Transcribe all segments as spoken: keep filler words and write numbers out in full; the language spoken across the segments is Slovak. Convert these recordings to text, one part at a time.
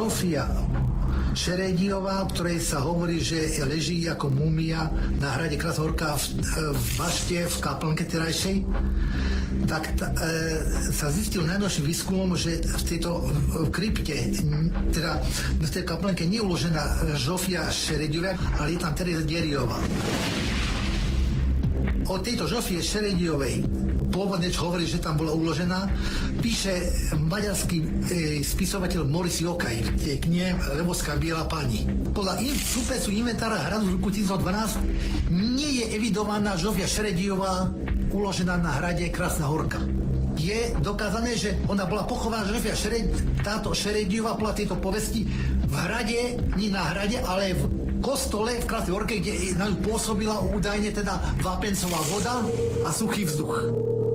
Žofia Šerédiová, o ktorej sa hovorí, že leží ako múmia na hrade Krasnohorka v, v bašte, v kaplnke terajšej, tak ta, e, sa zistil najnovším výskumom, že v tejto v krypte, teda v tej kaplnke nie je uložená Žofia Šerédiová, ale je tam Tereza Deriová. O tejto Žofie Šerédiovej pôvodne, čo hovorí, že tam bola uložená, píše maďarský e, spisovateľ Moris Jokaj v tej knihe Lebovská biela pani. Podľa in, súpesu inventára hradu z roku tisícdvanásť nie je evidovaná Žofia Šerédiová uložená na hrade Krasná Horka. Je dokázané, že ona bola pochovaná, Žofia Šerédiová, táto Šerédiová podľa tejto povesti v hrade, nie na hrade, ale v kostole v Krasnej Horke, kde na ňu pôsobila údajne teda vápencová voda a suchý vzduch.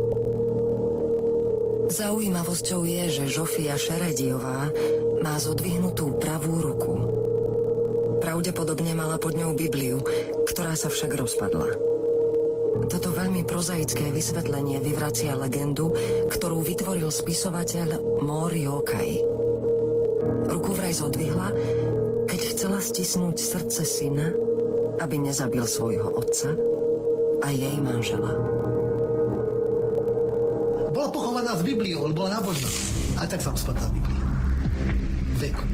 Zaujímavosťou je, že Žofia Šerédiová má zodvihnutú pravú ruku. Pravdepodobne mala pod ňou Bibliu, ktorá sa však rozpadla. Toto veľmi prozaické vysvetlenie vyvracia legendu, ktorú vytvoril spisovateľ Mór Jokaj. Ruku vraj zodvihla, keď chcela stisnúť srdce syna, aby nezabil svojho otca a jej manžela. Bola pochovaná s Bibliou, lebo bola nábožná. A tak sa rozpadla Biblia. Veku.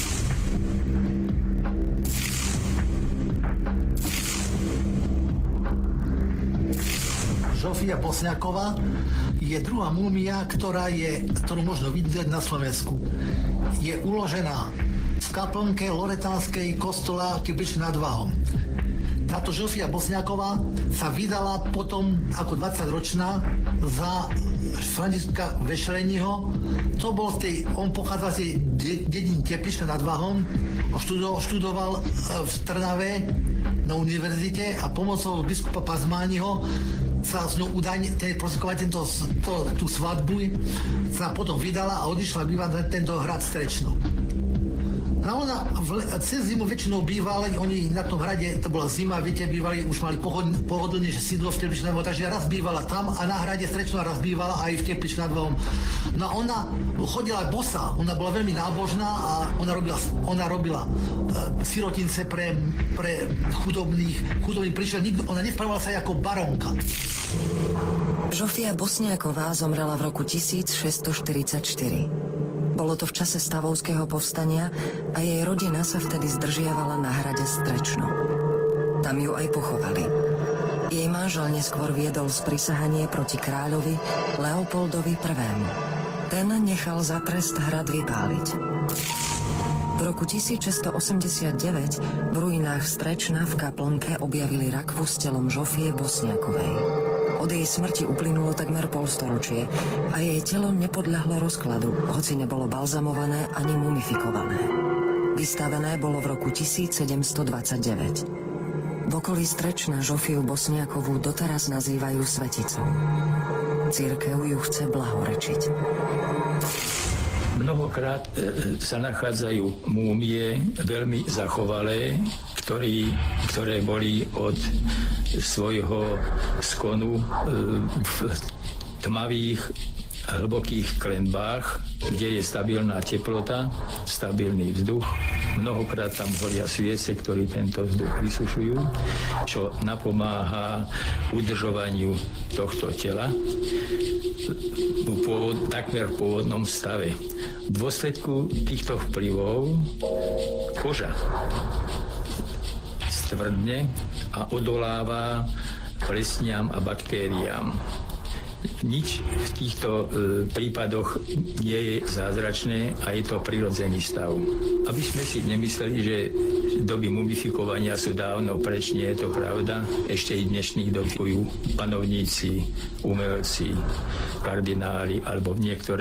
Žofia Bosňáková je druhá múmia, ktorá je, ktorú možno vidieť na Slovensku. Je uložená v kaplnke loretánskej kostola Teplice nad Váhom. Táto Žofia Bosňáková sa vydala potom ako dvadsaťročná za Františka Vešreniho. To bol tej, on pochádza z tej dediny Teplice nad Váhom, študoval, študoval v Trnave na univerzite a pomocou biskupa Pazmániho sa s ňou údajne prosekovať tento, to, tú svadbu, sa potom vydala a odišla bývať na tento hrad Strečno. No ona v, cez zimu väčšinou bývali, oni na tom hrade, to bola zima, viete, bývali, už mali pohodlnejšie sídlo v Teplici nad Váhom, takže raz bývala tam a na hrade Strečno raz bývala aj v Teplici nad Váhom. No a ona chodila bosa, ona bola veľmi nábožná a ona robila, ona robila uh, sirotince pre, pre chudobných, chudobných prišiel, nikto, ona nespravovala sa ako baronka. Žofia Bosňáková zomrela v roku tisícšesťstoštyridsaťštyri. Bolo to v čase stavovského povstania a jej rodina sa vtedy zdržiavala na hrade Strečno. Tam ju aj pochovali. Jej manžel neskôr viedol sprisahanie proti kráľovi Leopoldovi prvému. Ten nechal za trest hrad vypáliť. V roku tisícšesťstoosemdesiatdeväť v ruinách Strečna v kaplnke objavili rakvu s telom Žofie Bosňákovej. Od jej smrti uplynulo takmer polstoročie a jej telo nepodľahlo rozkladu, hoci nebolo balzamované ani mumifikované. Vystavené bolo v roku tisícsedemstodvadsaťdeväť. V okolí Strečna Žofiu Bosňákovú doteraz nazývajú sveticou. Cirkev ju chce blahorečiť. Mnohokrát sa nachádzajú múmie veľmi zachovalé, ktorý, ktoré boli od svojho skonu v tmavých, hlbokých klenbách, kde je stabilná teplota, stabilný vzduch. Mnohokrát tam horia sviece, ktorí tento vzduch vysušujú, čo napomáha udržovaniu tohto tela v pôvod, takmer v pôvodnom stave. V dôsledku týchto vplyvov koža stvrdne a odoláva plesniam a baktériám. Nič v týchto e, prípadoch nie je zázračné a je to prirodzený stav. Aby sme si nemysleli, že doby mumifikovania sú dávno preč, nie je to pravda. Ešte i dnešných dob panovníci, umelci, kardináli alebo niektoré